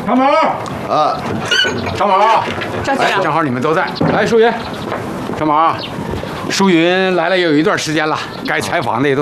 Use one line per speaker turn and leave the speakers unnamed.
长毛
啊，
长毛，
赵局长，
正好你们都在。来，淑云，长毛，淑云来了也有一段时间了，该采访的也都。